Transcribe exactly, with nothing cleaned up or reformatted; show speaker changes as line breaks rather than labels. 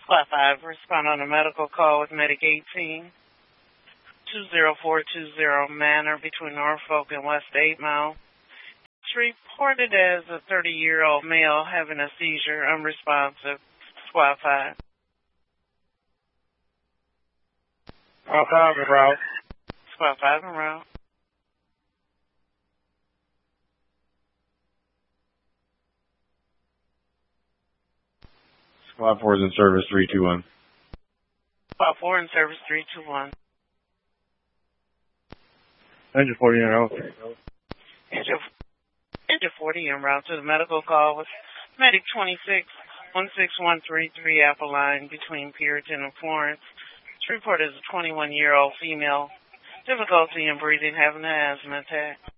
Squad five, respond on a medical call with Medic eighteen, two zero four two zero Manor between Norfolk and West eight Mile. It's reported as a thirty-year-old male having a seizure, unresponsive. Squad five.
Squad five en route.
Squad five en route.
Squad four is in service, three two one.
Squad four in service, three two one.
Engine forty en route.
Engine, engine forty en route to the medical call with Medic twenty-six, one six one three three Apple-Line between Puritan and Florence. It's reported as a twenty-one-year-old female, difficulty in breathing, having an asthma attack.